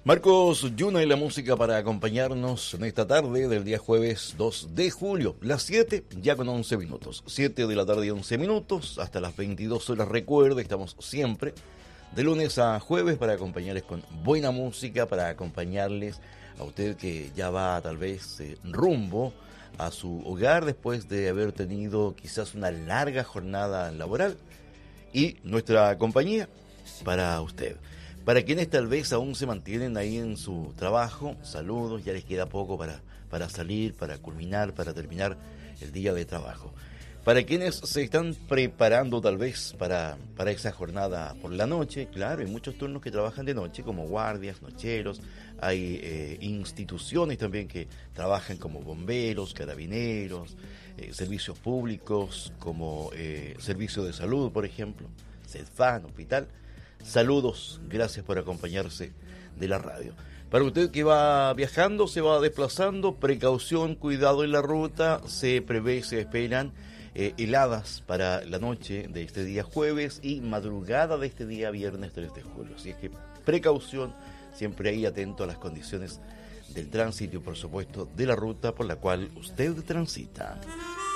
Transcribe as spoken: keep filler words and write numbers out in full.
Marcos Yuna y la música para acompañarnos en esta tarde del día jueves dos de julio, las siete ya con once minutos, siete de la tarde y once minutos, hasta las veintidós horas. Recuerde, estamos siempre de lunes a jueves para acompañarles con buena música, para acompañarles a usted que ya va tal vez eh, rumbo a su hogar después de haber tenido quizás una larga jornada laboral, y nuestra compañía para usted. Para quienes tal vez aún se mantienen ahí en su trabajo, saludos, ya les queda poco para, para salir, para culminar, para terminar el día de trabajo. Para quienes se están preparando tal vez para, para esa jornada por la noche, claro, hay muchos turnos que trabajan de noche, como guardias, nocheros, hay eh, instituciones también que trabajan como bomberos, carabineros, eh, servicios públicos, como eh, servicio de salud, por ejemplo, CEDFAN, hospital. Saludos, gracias por acompañarse de la radio. Para usted que va viajando, se va desplazando, precaución, cuidado en la ruta. Se prevé, se esperan eh, heladas para la noche de este día jueves y madrugada de este día viernes tres de julio. Así es que precaución, siempre ahí atento a las condiciones del tránsito y por supuesto de la ruta por la cual usted transita.